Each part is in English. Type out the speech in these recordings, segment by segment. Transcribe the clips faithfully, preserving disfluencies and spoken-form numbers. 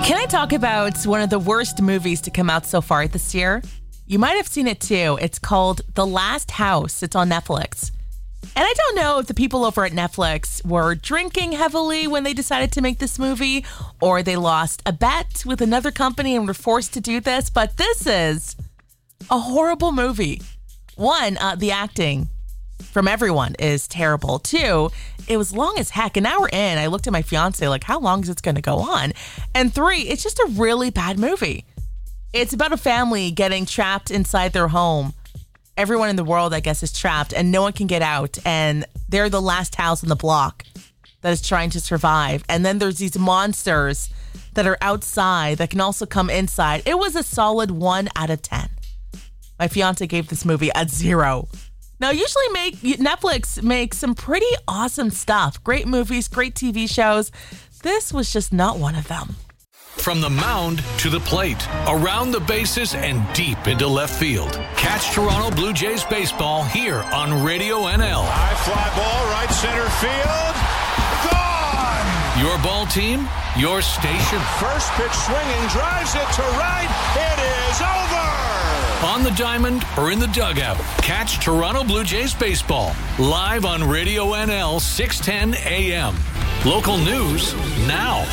Can I talk about one of the worst movies to come out so far this year? You might have seen it too. It's called The Last House. It's on Netflix. And I don't know if the people over at Netflix were drinking heavily when they decided to make this movie, or they lost a bet with another company and were forced to do this, but this is a horrible movie. One, uh, the acting from everyone is terrible. Two, it was long as heck. An hour in, I looked at my fiance like, how long is this going to go on? And three, it's just a really bad movie. It's about a family getting trapped inside their home. Everyone in the world, I guess, is trapped and no one can get out. And they're the last house on the block that is trying to survive. And then there's these monsters that are outside that can also come inside. It was a solid one out of ten. My fiance gave this movie a zero. Now, usually make Netflix makes some pretty awesome stuff. Great movies, great T V shows. This was just not one of them. From the mound to the plate, around the bases and deep into left field. Catch Toronto Blue Jays baseball here on Radio N L. High fly ball, right center field. Gone! Your ball team, your station. First pitch swinging, drives it to right. It is over! On the diamond or in the dugout, catch Toronto Blue Jays baseball live on Radio N L six ten A M. Local news now.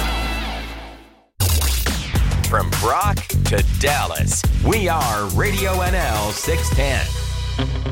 From Brock to Dallas, we are Radio N L six ten.